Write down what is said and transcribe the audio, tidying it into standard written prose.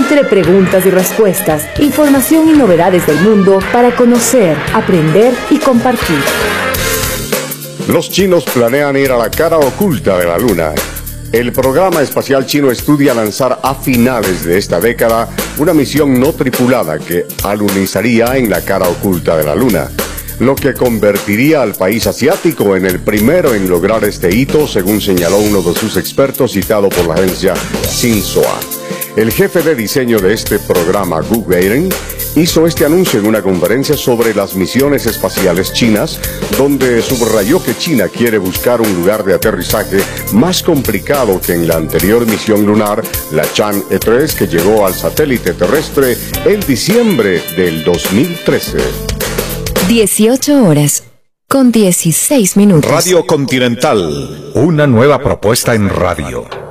Entre preguntas y respuestas, información y novedades del mundo para conocer, aprender y compartir. Los chinos planean ir a la cara oculta de la Luna. El programa espacial chino estudia lanzar a finales de esta década una misión no tripulada que alunizaría en la cara oculta de la Luna, lo que convertiría al país asiático en el primero en lograr este hito, según señaló uno de sus expertos citado por la agencia Xinhua. El jefe de diseño de este programa, Gu Weiren, hizo este anuncio en una conferencia sobre las misiones espaciales chinas, donde subrayó que China quiere buscar un lugar de aterrizaje más complicado que en la anterior misión lunar, la Chang'e 3, que llegó al satélite terrestre en diciembre del 2013. 18 horas con 16 minutos. Radio Continental, una nueva propuesta en radio.